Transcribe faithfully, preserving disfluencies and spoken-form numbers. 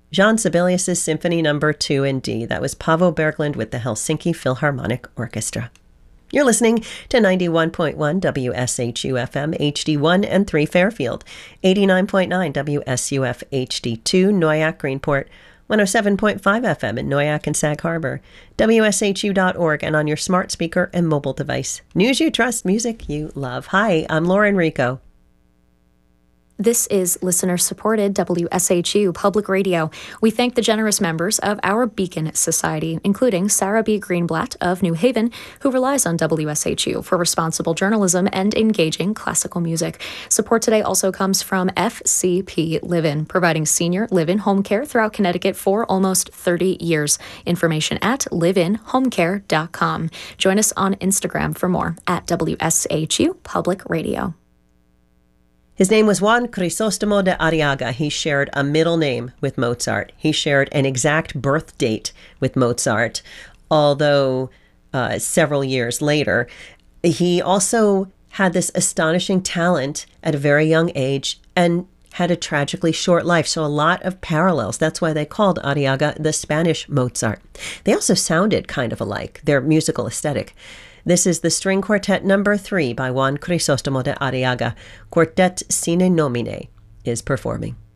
Jean Sibelius' Symphony Number two in D. That was Paavo Berglund with the Helsinki Philharmonic Orchestra. You're listening to ninety-one point one W S H U F M H D one and three Fairfield, eighty-nine point nine W S U F H D two Noyak Greenport, one oh seven point five F M in Noyak and Sag Harbor, W S H U dot org, and on your smart speaker and mobile device. News you trust, music you love. Hi, I'm Lauren Rico. This is listener-supported W S H U Public Radio. We thank the generous members of our Beacon Society, including Sarah B. Greenblatt of New Haven, who relies on W S H U for responsible journalism and engaging classical music. Support today also comes from F C P Live-In, providing senior live-in home care throughout Connecticut for almost thirty years. Information at live in home care dot com. Join us on Instagram for more at W S H U Public Radio. His name was Juan Crisostomo de Arriaga. He shared a middle name with Mozart. He shared an exact birth date with Mozart, although uh, several years later. He also had this astonishing talent at a very young age and had a tragically short life. So a lot of parallels. That's why they called Arriaga the Spanish Mozart. They also sounded kind of alike, their musical aesthetic. This is the String Quartet Number three by Juan Crisostomo de Arriaga. Quartet Sine Nomine is performing.